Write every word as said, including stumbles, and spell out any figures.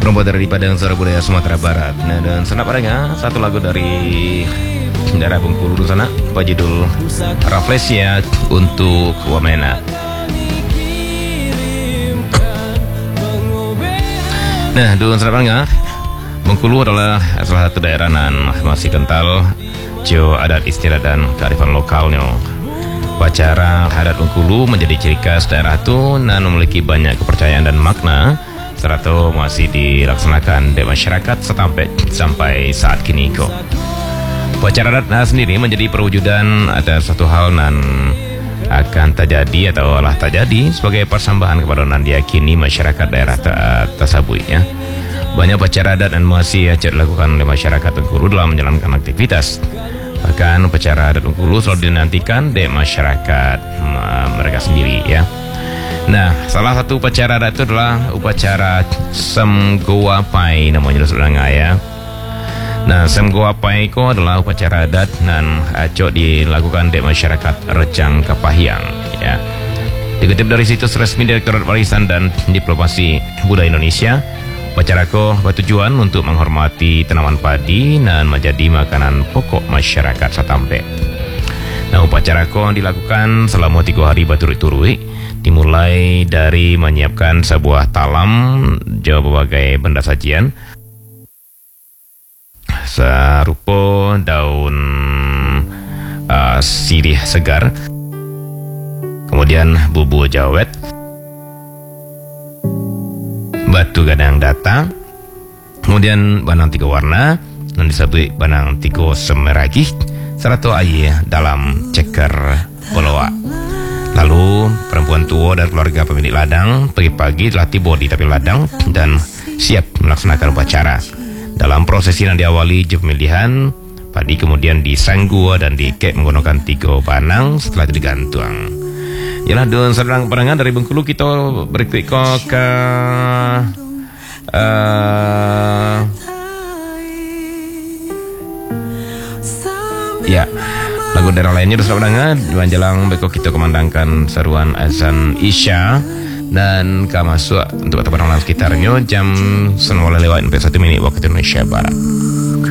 Perempuan dari Padang Suara Budaya Sumatera Barat. Nah, dan senap adanya satu lagu dari daerah Bengkulu sana berjudul Raflesia untuk Wamena. Nah, dan senap adanya Bengkulu adalah salah satu daerah nan masih kental jo adat istiadat dan kearifan lokalnya. Upacara adat Bengkulu menjadi ciri khas daerah itu dan memiliki banyak kepercayaan dan makna, serta masih dilaksanakan di masyarakat sampai sampai saat kini kok. Upacara adat nah, sendiri menjadi perwujudan ada satu hal nan akan terjadi atau lah terjadi sebagai persembahan kepada nan diyakini masyarakat daerah tersebut ya. Banyak upacara adat dan masih dilakukan oleh masyarakat Bengkulu dalam menjalankan aktivitas. Bahkan upacara adat Bengkulu selalu dinantikan di masyarakat mereka sendiri ya. Nah, salah satu upacara adat itu adalah upacara Semgoapai namanya saudara ya. Nah, Semgoapai itu adalah upacara adat dan acok dilakukan di masyarakat Rejang Kepahyang ya. Dikutip dari situs resmi Direktorat Warisan dan Diplomasi Budaya Indonesia, upacara ko bertujuan untuk menghormati tanaman padi dan menjadi makanan pokok masyarakat Satampe. Nah, upacara ko dilakukan selama tiga hari berturut-turut, dimulai dari menyiapkan sebuah talam jauh berbagai benda sajian serupa daun uh, sirih segar, kemudian bubur jawet, batu gadang data, kemudian banang tiga warna yang disebut banang tiga semeragih, serta air dalam ceker poloa. Lalu perempuan tua dan keluarga pemilik ladang pagi-pagi telah tiba di tepi ladang dan siap melaksanakan upacara. Dalam prosesi yang diawali pemilihan padi kemudian disanggu dan dikek menggunakan tiga banang setelah itu digantung. Yalah, dan sedang perangan dari Bengkulu kita berikut ke uh, ya lagu daerah lainnya sudah perangan di Manjalang beko kita kemandangkan seruan azan Isya dan ka masuk untuk teman-teman sekitarnya jam sembilan lewat empat puluh satu menit waktu Indonesia Barat.